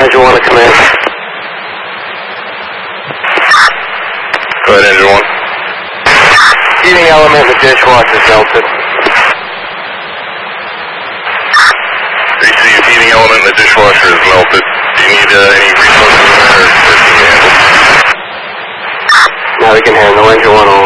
Engine 1 to command. Go ahead, Engine 1. Heating element in the dishwasher is melted. Receive, heating element in the dishwasher is melted. Do you need any resources in there, or can you handle? Now we can handle Engine 1 only.